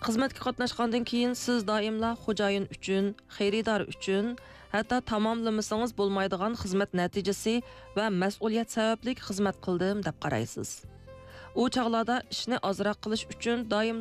Xizmatga qatnashgandan keyin siz doimla xo'jayin uchun, xaridor uchun, hatto tamomlamasangiz bo'lmaydigan xizmat natijasi va mas'uliyat sababli xizmat qildim deb qaraysiz. U chaqlarda ishni ozroq qilish uchun doim